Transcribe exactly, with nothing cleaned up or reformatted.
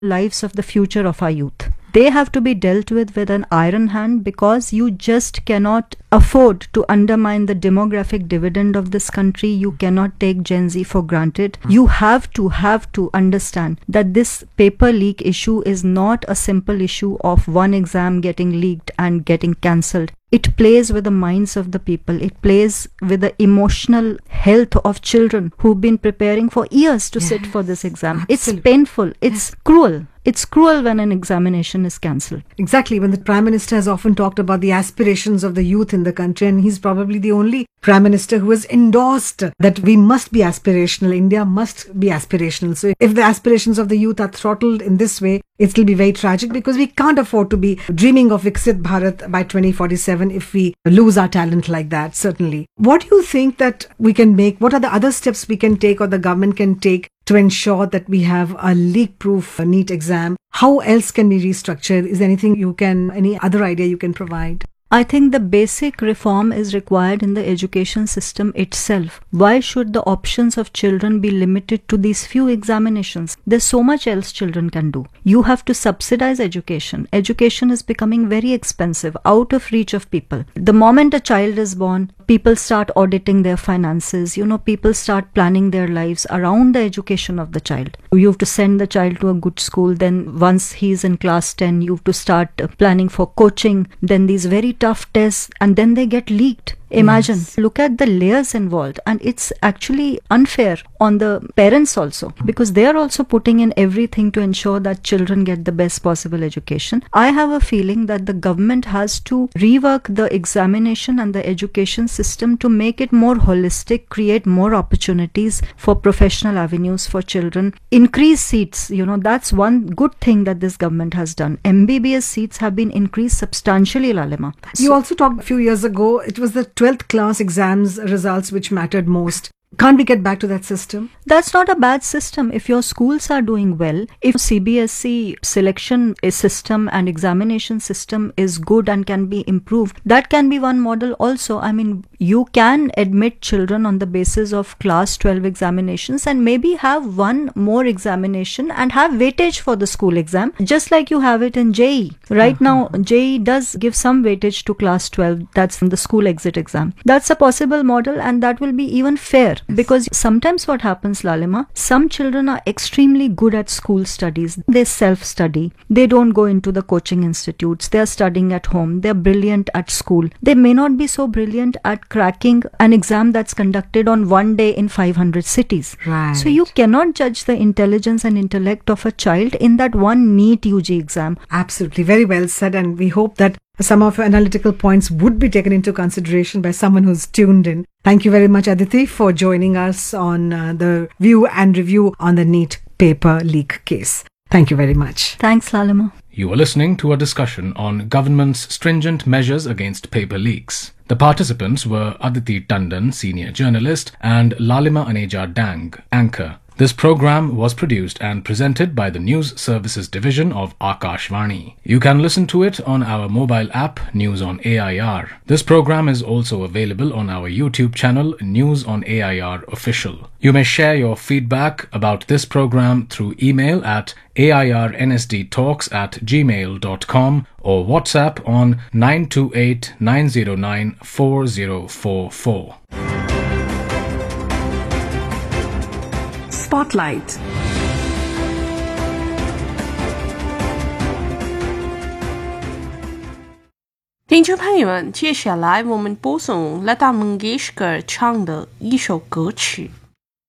lives of the future of our youth. They have to be dealt with with an iron hand, because you just cannot afford to undermine the demographic dividend of this country. You cannot take Gen Z for granted. You have to have to understand that this paper leak issue is not a simple issue of one exam getting leaked and getting cancelled. It plays with the minds of the people. It plays with the emotional health of children who've been preparing for years to yes, sit for this exam. Absolutely. It's painful. It's yes. cruel. It's cruel when an examination is cancelled. Exactly. When the Prime Minister has often talked about the aspirations of the youth in the country, and he's probably the only Prime Minister who has endorsed that we must be aspirational. India must be aspirational. So if the aspirations of the youth are throttled in this way, it will be very tragic, because we can't afford to be dreaming of Viksit Bharat by twenty forty-seven if we lose our talent like that, certainly. What do you think that we can make? What are the other steps we can take or the government can take to ensure that we have a leak-proof NEET exam? How else can we restructure? Is there anything you can, any other idea you can provide? I think the basic reform is required in the education system itself. Why should the options of children be limited to these few examinations? There's so much else children can do. You have to subsidize education. Education is becoming very expensive, out of reach of people. The moment a child is born, people start auditing their finances. You know, people start planning their lives around the education of the child. You have to send the child to a good school. Then once he's in class ten, you have to start planning for coaching. Then these very tough tests, and then they get leaked. Imagine, yes. Look at the layers involved, and it's actually unfair on the parents also, because they are also putting in everything to ensure that children get the best possible education. I have a feeling that the government has to rework the examination and the education system to make it more holistic, create more opportunities for professional avenues for children, increase seats. You know, that's one good thing that this government has done. M B B S seats have been increased substantially, Lalima. You So, also talked a few years ago, it was the twelfth class exams results which mattered most. Can't we get back to that system? That's not a bad system if your schools are doing well. If C B S E selection system and examination system is good and can be improved, that can be one model also. I mean, you can admit children on the basis of class twelve examinations and maybe have one more examination and have weightage for the school exam, just like you have it in J E E. Right uh-huh. now, J E E does give some weightage to class twelve. That's the school exit exam. That's a possible model, and that will be even fair. Because sometimes what happens, Lalima, some children are extremely good at school studies. They self-study. They don't go into the coaching institutes. They are studying at home. They're brilliant at school. They may not be so brilliant at cracking an exam that's conducted on one day in five hundred cities. Right. So you cannot judge the intelligence and intellect of a child in that one NEET U G exam. Absolutely. Very well said. And we hope that some of your analytical points would be taken into consideration by someone who's tuned in. Thank you very much, Aditi, for joining us on uh, the view and review on the NEET paper leak case. Thank you very much. Thanks, Lalima. You are listening to a discussion on government's stringent measures against paper leaks. The participants were Aditi Tandon, senior journalist, and Lalima Aneja Dang, anchor. This program was produced and presented by the News Services Division of Akashvani. You can listen to it on our mobile app, News on A I R. This program is also available on our YouTube channel, News on A I R Official. You may share your feedback about this program through email at airnsdtalks at gmail dot com or WhatsApp on nine two eight nine zero nine four zero four four. Spotlight. 听众朋友们，接下来我们播送Lata Mangeshkar 唱的一首歌曲。